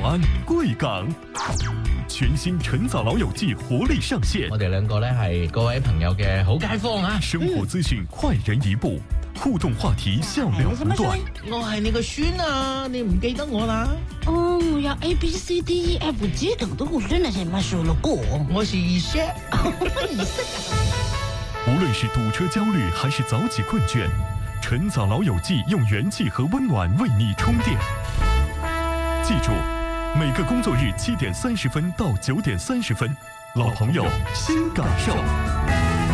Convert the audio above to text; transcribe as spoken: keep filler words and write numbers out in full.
安、贵港。全新晨早老友記活力上線， 我哋兩個咧係各位朋友嘅好街坊啊！ 生活資訊快人一步，互動話題笑料不斷。 我係你個孫啊，你唔記得我啦？ 哦，我有 A B C D E F G 等都我真係什麼數了過。 我是二叔， 二叔。 無論是堵車焦慮還是早起困倦，晨早老友記用元氣和溫暖為你充電。記住，每個工作日七點三十分到九點三十分，老朋友新感受。